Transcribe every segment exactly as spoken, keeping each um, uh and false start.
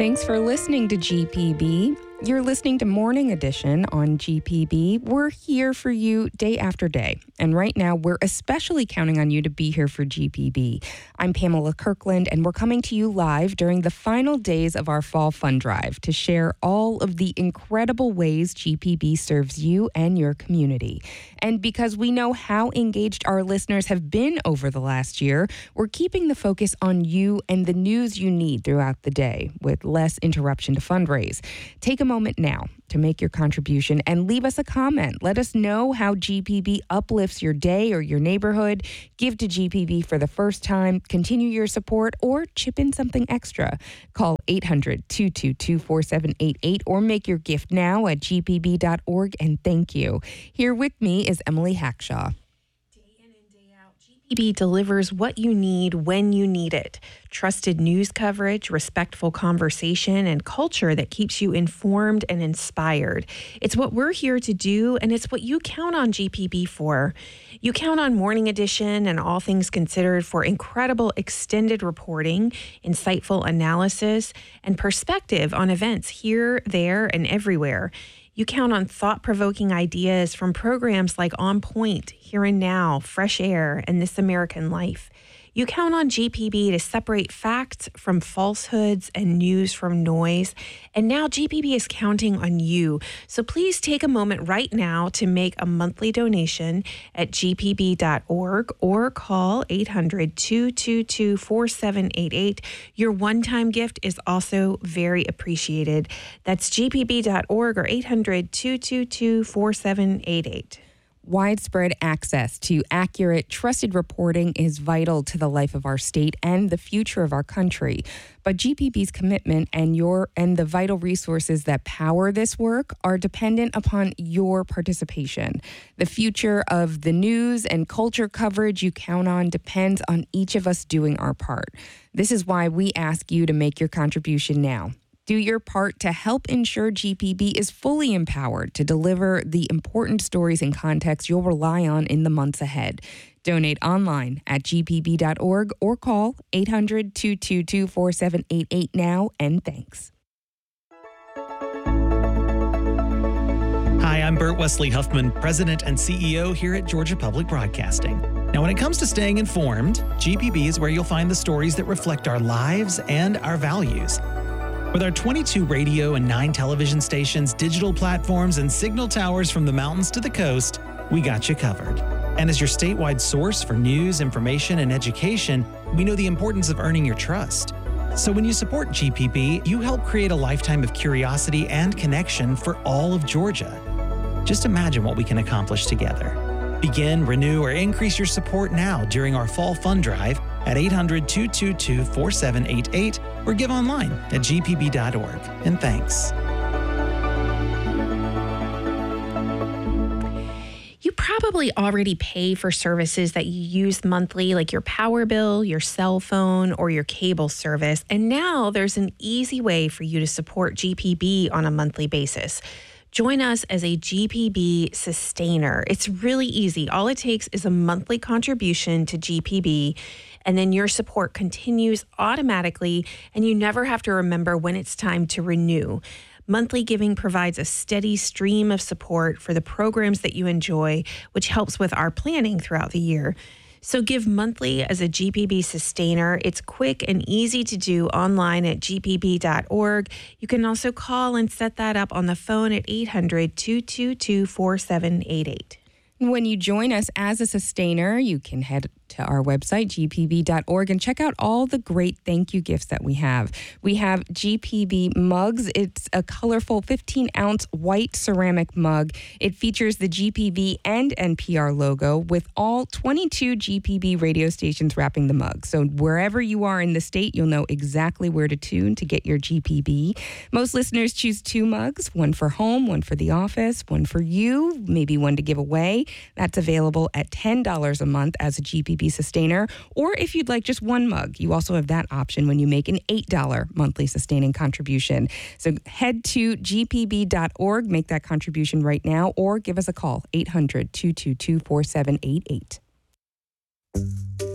Thanks for listening to G P B. You're listening to Morning Edition on G P B. We're here for you day after day. And right now, we're especially counting on you to be here for G P B. I'm Pamela Kirkland, and we're coming to you live during the final days of our Fall Fund Drive to share all of the incredible ways G P B serves you and your community. And because we know how engaged our listeners have been over the last year, we're keeping the focus on you and the news you need throughout the day with less interruption to fundraise. Take a moment now to make your contribution and leave us a comment. Let us know how G P B uplifts your day or your neighborhood. Give to G P B for the first time, continue your support, or chip in something extra. Call eight hundred, two two two, four seven eight eight or make your gift now at g p b dot org, and thank you. Here with me is Emily Hackshaw. G P B delivers what you need when you need it. Trusted news coverage, respectful conversation, and culture that keeps you informed and inspired. It's what we're here to do, and it's what you count on G P B for. You count on Morning Edition and All Things Considered for incredible extended reporting, insightful analysis, and perspective on events here, there, and everywhere. You count on thought-provoking ideas from programs like On Point, Here and Now, Fresh Air, and This American Life. You count on G P B to separate facts from falsehoods and news from noise. And now G P B is counting on you. So please take a moment right now to make a monthly donation at g p b dot org or call eight hundred, two two two, four seven eight eight. Your one-time gift is also very appreciated. That's g p b dot org or eight hundred, two two two, four seven eight eight. Widespread access to accurate, trusted reporting is vital to the life of our state and the future of our country. But G P B's commitment and your and the vital resources that power this work are dependent upon your participation. The future of the news and culture coverage you count on depends on each of us doing our part. This is why we ask you to make your contribution now. Do your part to help ensure G P B is fully empowered to deliver the important stories and context you'll rely on in the months ahead. Donate online at g p b dot org or call eight hundred, two two two, four seven eight eight now, and thanks. Hi, I'm Bert Wesley Huffman, President and C E O here at Georgia Public Broadcasting. Now, when it comes to staying informed, G P B is where you'll find the stories that reflect our lives and our values. With our twenty-two radio and nine television stations, digital platforms, and signal towers from the mountains to the coast, we got you covered. And as your statewide source for news, information, and education, we know the importance of earning your trust. So when you support G P B, you help create a lifetime of curiosity and connection for all of Georgia. Just imagine what we can accomplish together. Begin, renew, or increase your support now during our Fall Fund Drive at eight hundred, two two two, four seven eight eight or give online at g p b dot org. And thanks. You probably already pay for services that you use monthly, like your power bill, your cell phone, or your cable service. And now there's an easy way for you to support G P B on a monthly basis. Join us as a G P B sustainer. It's really easy. All it takes is a monthly contribution to G P B, and then your support continues automatically, and you never have to remember when it's time to renew. Monthly giving provides a steady stream of support for the programs that you enjoy, which helps with our planning throughout the year. So give monthly as a G P B sustainer. It's quick and easy to do online at g p b dot org. You can also call and set that up on the phone at eight hundred, two two two, four seven eight eight. When you join us as a sustainer, you can head to our website, g p b dot org, and check out all the great thank you gifts that we have. We have G P B mugs. It's a colorful fifteen ounce white ceramic mug. It features the G P B and N P R logo with all twenty-two G P B radio stations wrapping the mug. So wherever you are in the state, you'll know exactly where to tune to get your G P B. Most listeners choose two mugs, one for home, one for the office, one for you, maybe one to give away. That's available at ten dollars a month as a G P B sustainer, or if you'd like just one mug, you also have that option when you make an eight dollars monthly sustaining contribution. So head to g p b dot org, make that contribution right now, or give us a call, eight hundred, two two two, four seven eight eight.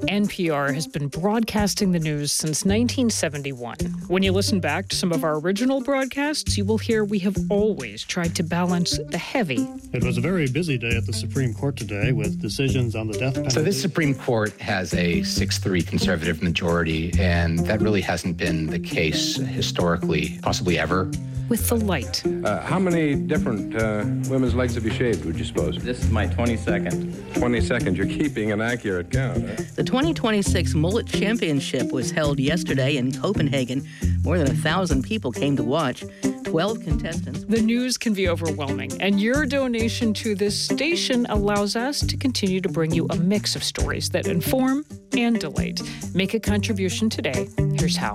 N P R has been broadcasting the news since nineteen seventy-one. When you listen back to some of our original broadcasts, you will hear we have always tried to balance the heavy. It was a very busy day at the Supreme Court today with decisions on the death penalty. So this Supreme Court has a six three conservative majority, and that really hasn't been the case historically, possibly ever. With the light. Uh, how many different uh, women's legs have you shaved, would you suppose? This is my twenty-second. twenty-second. You're keeping an accurate count, huh? The twenty twenty-six Mullet Championship was held yesterday in Copenhagen. More than a thousand people came to watch. twelve contestants. The news can be overwhelming, and your donation to this station allows us to continue to bring you a mix of stories that inform and delight. Make a contribution today. Here's how.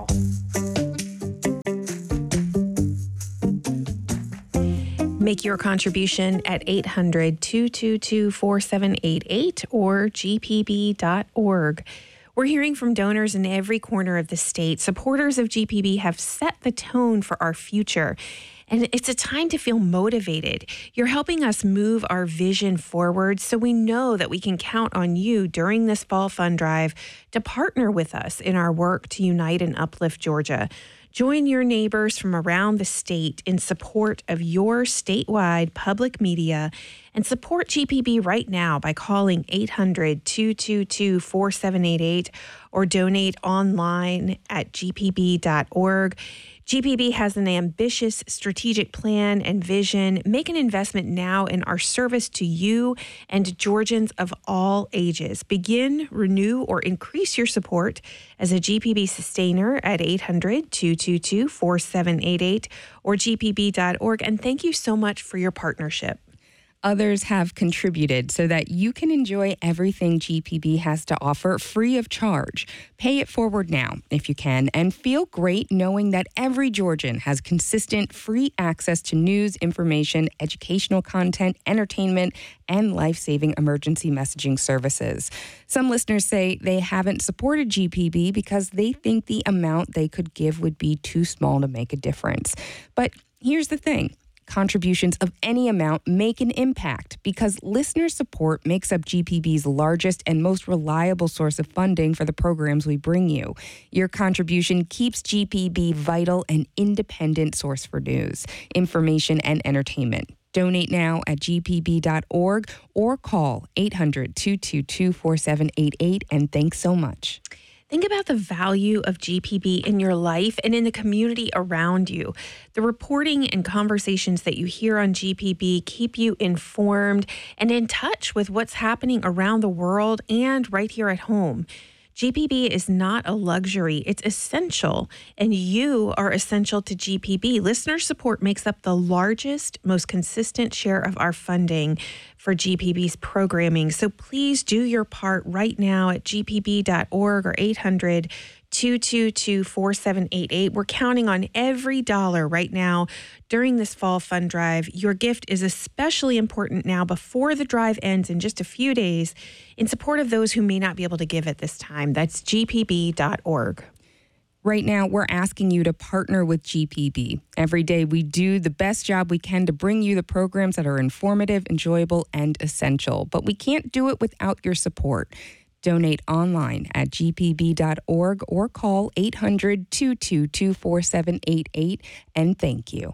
Make your contribution at eight hundred, two two two, four seven eight eight or g p b dot org. We're hearing from donors in every corner of the state. Supporters of G P B have set the tone for our future, and it's a time to feel motivated. You're helping us move our vision forward, so we know that we can count on you during this fall fund drive to partner with us in our work to unite and uplift Georgia. Join your neighbors from around the state in support of your statewide public media and support G P B right now by calling eight hundred, two two two, four seven eight eight or donate online at g p b dot org. G P B has an ambitious strategic plan and vision. Make an investment now in our service to you and Georgians of all ages. Begin, renew, or increase your support as a G P B sustainer at eight hundred, two two two, four seven eight eight or g p b dot org. And thank you so much for your partnership. Others have contributed so that you can enjoy everything G P B has to offer free of charge. Pay it forward now if you can, and feel great knowing that every Georgian has consistent free access to news, information, educational content, entertainment, and life-saving emergency messaging services. Some listeners say they haven't supported G P B because they think the amount they could give would be too small to make a difference. But here's the thing. Contributions of any amount make an impact because listener support makes up G P B's largest and most reliable source of funding for the programs we bring you. Your contribution keeps G P B vital and independent source for news, information, and entertainment. Donate now at g p b dot org or call eight hundred, two two two, four seven eight eight, and thanks so much. Think about the value of G P B in your life and in the community around you. The reporting and conversations that you hear on G P B keep you informed and in touch with what's happening around the world and right here at home. G P B is not a luxury, it's essential, and you are essential to G P B. Listener support makes up the largest, most consistent share of our funding for G P B's programming. So please do your part right now at g p b dot org or eight hundred, two two two, four seven eight eight. We're counting on every dollar right now during this fall fund drive. Your gift is especially important now before the drive ends in just a few days in support of those who may not be able to give at this time. That's g p b dot org. Right now, we're asking you to partner with G P B. Every day, we do the best job we can to bring you the programs that are informative, enjoyable, and essential. But we can't do it without your support. Donate online at g p b dot org or call eight hundred, two two two, four seven eight eight, and thank you.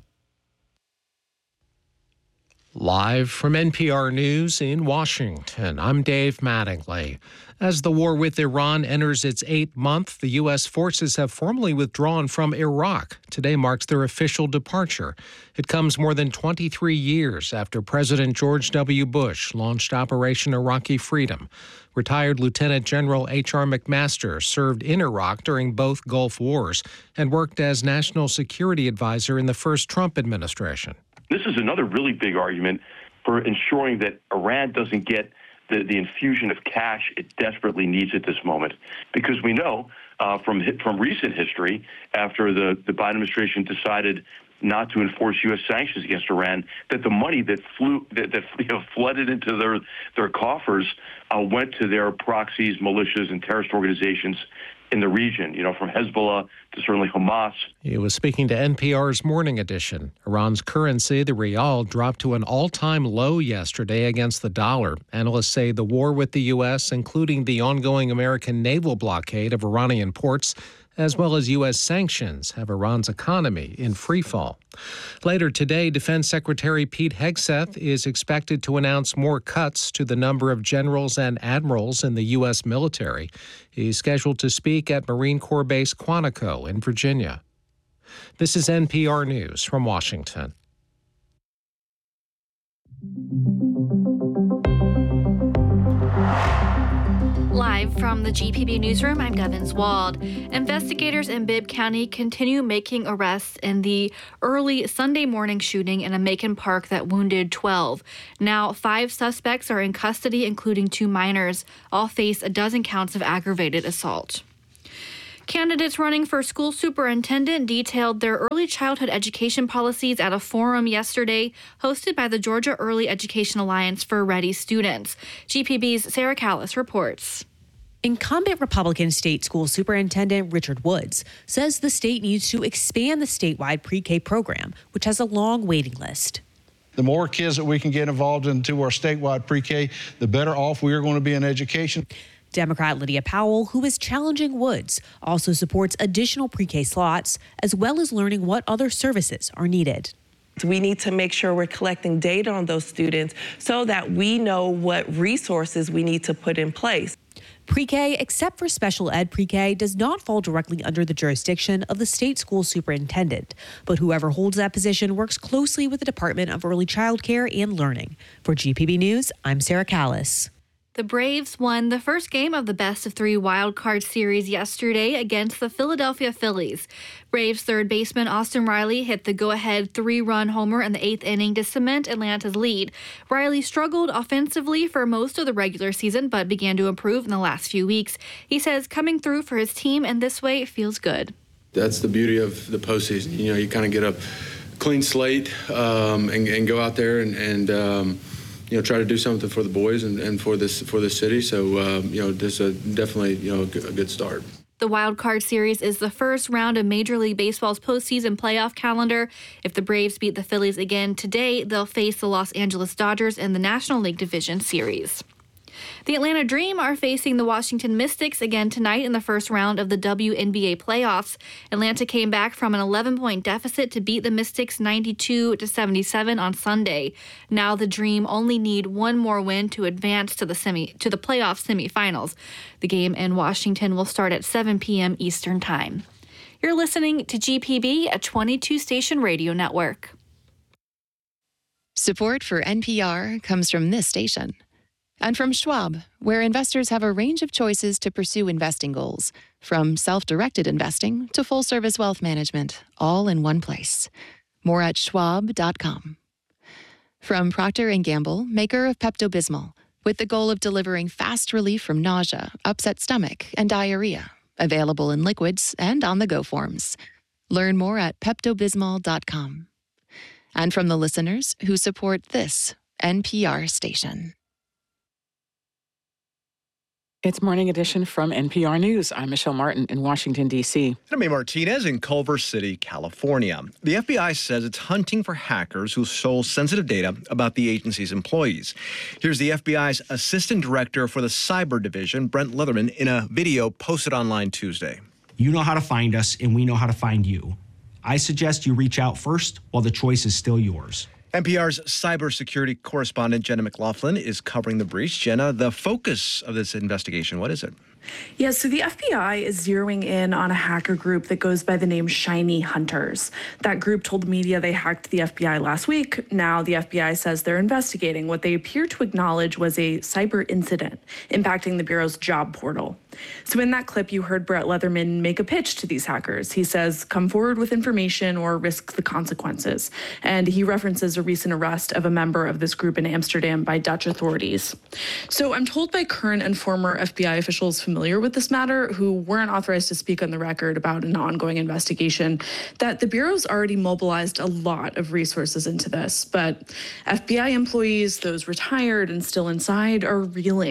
Live from N P R News in Washington, I'm Dave Mattingly. As the war with Iran enters its eighth month, the U S forces have formally withdrawn from Iraq. Today marks their official departure. It comes more than twenty-three years after President George W. Bush launched Operation Iraqi Freedom. Retired Lieutenant General H R McMaster served in Iraq during both Gulf Wars and worked as National Security Advisor in the first Trump administration. This is another really big argument for ensuring that Iran doesn't get the, the infusion of cash it desperately needs at this moment. Because we know uh, from from recent history, after the, the Biden administration decided not to enforce U S sanctions against Iran, that the money that flew that, that you know, flooded into their their coffers uh, went to their proxies, militias, and terrorist organizations in the region, you know, from Hezbollah to certainly Hamas. He was speaking to N P R's Morning Edition. Iran's currency, the rial, dropped to an all-time low yesterday against the dollar. Analysts say the war with the U S, including the ongoing American naval blockade of Iranian ports, as well as U S sanctions, have Iran's economy in freefall. Later today, Defense Secretary Pete Hegseth is expected to announce more cuts to the number of generals and admirals in the U S military. He's scheduled to speak at Marine Corps Base Quantico in Virginia. This is N P R News from Washington. Live from the G P B newsroom, I'm Devin Wald. Investigators in Bibb County continue making arrests in the early Sunday morning shooting in a Macon park that wounded twelve. Now, five suspects are in custody, including two minors. All face a dozen counts of aggravated assault. Candidates running for school superintendent detailed their early childhood education policies at a forum yesterday hosted by the Georgia Early Education Alliance for Ready Students. G P B's Sarah Callis reports. Incumbent Republican State School Superintendent Richard Woods says the state needs to expand the statewide pre-K program, which has a long waiting list. The more kids that we can get involved into our statewide pre-K, the better off we are going to be in education. Democrat Lydia Powell, who is challenging Woods, also supports additional pre-K slots, as well as learning what other services are needed. We need to make sure we're collecting data on those students so that we know what resources we need to put in place. Pre-K, except for special ed pre-K, does not fall directly under the jurisdiction of the state school superintendent. But whoever holds that position works closely with the Department of Early Child Care and Learning. For G P B News, I'm Sarah Callis. The Braves won the first game of the best of three wild card series yesterday against the Philadelphia Phillies. Braves third baseman Austin Riley hit the go-ahead three-run homer in the eighth inning to cement Atlanta's lead. Riley struggled offensively for most of the regular season, but began to improve in the last few weeks. He says coming through for his team in this way feels good. That's the beauty of the postseason. You know, you kind of get a clean slate um, and, and go out there and, and um, you know, try to do something for the boys and, and for this for this city. So, um, you know, this is definitely, you know, a good, a good start. The Wild Card Series is the first round of Major League Baseball's postseason playoff calendar. If the Braves beat the Phillies again today, they'll face the Los Angeles Dodgers in the National League Division Series. The Atlanta Dream are facing the Washington Mystics again tonight in the first round of the W N B A playoffs. Atlanta came back from an eleven-point deficit to beat the Mystics ninety-two to seventy-seven on Sunday. Now the Dream only need one more win to advance to the semi to the playoff semifinals. The game in Washington will start at seven p.m. Eastern Time. You're listening to G P B, a twenty-two station radio network. Support for N P R comes from this station. And from Schwab, where investors have a range of choices to pursue investing goals, from self-directed investing to full-service wealth management, all in one place. More at schwab dot com. From Procter and Gamble, maker of Pepto-Bismol, with the goal of delivering fast relief from nausea, upset stomach, and diarrhea. Available in liquids and on-the-go forms. Learn more at pepto bismol dot com. And from the listeners who support this N P R station. It's Morning Edition from N P R News. I'm Michelle Martin in Washington, D C I'm Amy Martinez in Culver City, California. The F B I says it's hunting for hackers who stole sensitive data about the agency's employees. Here's the F B I's Assistant Director for the Cyber Division, Brent Leatherman, in a video posted online Tuesday. You know how to find us, and we know how to find you. I suggest you reach out first while the choice is still yours. N P R's cybersecurity correspondent Jenna McLaughlin is covering the breach. Jenna, the focus of this investigation, what is it? Yeah, so the F B I is zeroing in on a hacker group that goes by the name Shiny Hunters. That group told media they hacked the F B I last week. Now the F B I says they're investigating what they appear to acknowledge was a cyber incident impacting the Bureau's job portal. So in that clip, you heard Brett Leatherman make a pitch to these hackers. He says, come forward with information or risk the consequences. And he references a recent arrest of a member of this group in Amsterdam by Dutch authorities. So I'm told by current and former F B I officials familiar with this matter, who weren't authorized to speak on the record about an ongoing investigation, that the Bureau's already mobilized a lot of resources into this. But F B I employees, those retired and still inside, are reeling.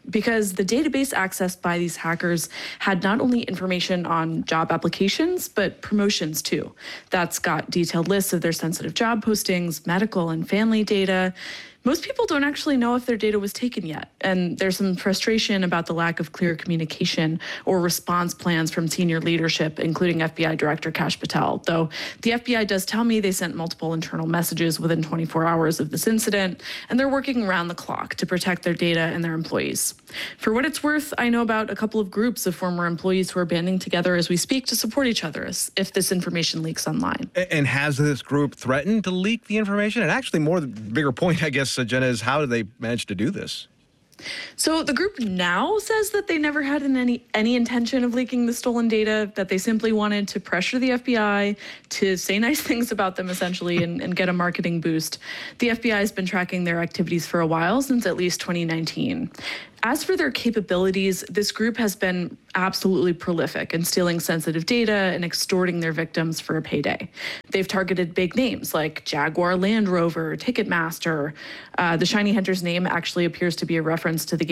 because the database accessed by these hackers had not only information on job applications, but promotions too. That's got detailed lists of their sensitive job postings, medical and family data. Most people don't actually know if their data was taken yet, and there's some frustration about the lack of clear communication or response plans from senior leadership, including F B I Director Kash Patel, though the F B I does tell me they sent multiple internal messages within twenty-four hours of this incident, and they're working around the clock to protect their data and their employees. For what it's worth, I know about a couple of groups of former employees who are banding together as we speak to support each other if this information leaks online. And has this group threatened to leak the information? And actually, more the bigger point, I guess, Jenna, is how did they manage to do this? So the group now says that they never had any any intention of leaking the stolen data, that they simply wanted to pressure the F B I to say nice things about them, essentially, and, and get a marketing boost. The F B I has been tracking their activities for a while, since at least twenty nineteen. As for their capabilities, this group has been absolutely prolific in stealing sensitive data and extorting their victims for a payday. They've targeted big names like Jaguar Land Rover, Ticketmaster. Uh, the Shiny Hunters name actually appears to be a reference to the